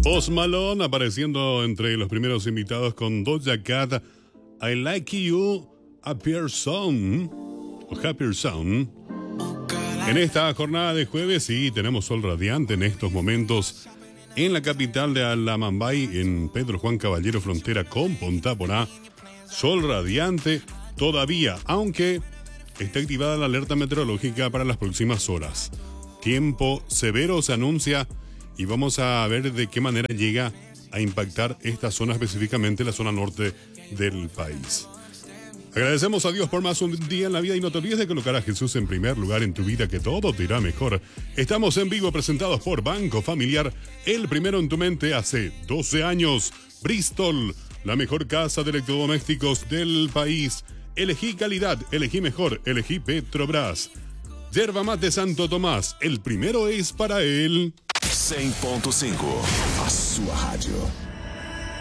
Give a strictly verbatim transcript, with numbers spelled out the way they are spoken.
Post Malone apareciendo entre los primeros invitados con Doja Cat, I Like You, Happier Sound, o Happier Sound. En esta jornada de jueves, sí, tenemos sol radiante en estos momentos en la capital de Alamambay, en Pedro Juan Caballero, frontera con Punta Porá. Sol radiante todavía, aunque está activada la alerta meteorológica para las próximas horas. Tiempo severo se anuncia y vamos a ver de qué manera llega a impactar esta zona, específicamente la zona norte del país. Agradecemos a Dios por más un día en la vida y no te olvides de colocar a Jesús en primer lugar en tu vida, que todo te irá mejor. Estamos en vivo, presentados por Banco Familiar, el primero en tu mente hace doce años. Bristol, la mejor casa de electrodomésticos del país. Elegí calidad, elegí mejor, elegí Petrobras. Yerba Mate Santo Tomás, el primero es para él. cem ponto cinco, a sua rádio.